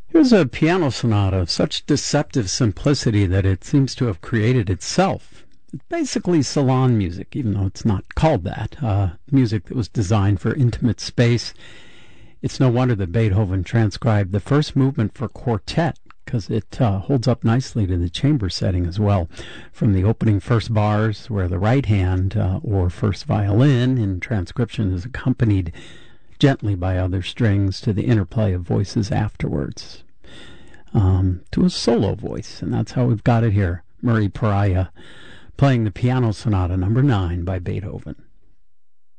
Here's a piano sonata of such deceptive simplicity that it seems to have created itself. It's basically salon music, even though it's not called that. Music that was designed for intimate space. It's no wonder that Beethoven transcribed the first movement for quartet, because it holds up nicely to the chamber setting as well. From the opening first bars, where the right hand, or first violin in transcription, is accompanied gently by other strings, to the interplay of voices afterwards, to a solo voice, and that's how we've got it here. Murray Pariah playing the Piano Sonata number 9 by Beethoven.